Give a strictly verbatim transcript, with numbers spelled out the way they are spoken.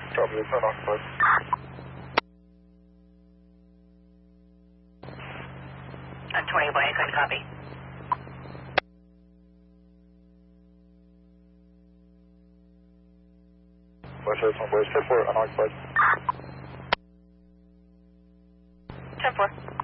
Copy, it's unoccupied. On twenty by couldn't copy. West Air one, West ten four, unoccupied. ten four.